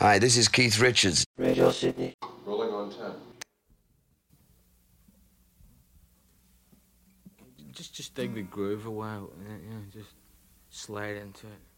Hi, this is Keith Richards. Radio Sydney. Rolling on 10. Just dig the groove a while, and then, just slide into it.